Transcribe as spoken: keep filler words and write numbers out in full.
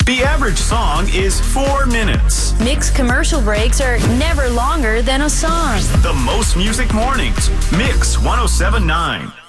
The average song is four minutes. Mix commercial breaks are never longer than a song. The Most Music Mornings. Mix one oh seven point nine.